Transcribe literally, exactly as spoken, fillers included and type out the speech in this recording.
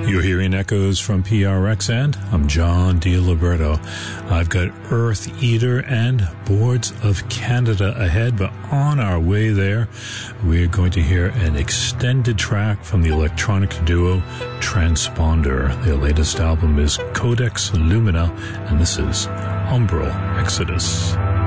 You're hearing echoes from P R X, and I'm John DiLiberto. I've got Earth Eater and Boards of Canada ahead, but on our way there, we're going to hear an extended track from the electronic duo Transponder. Their latest album is Codex Lumina, and this is Umbral Exodus.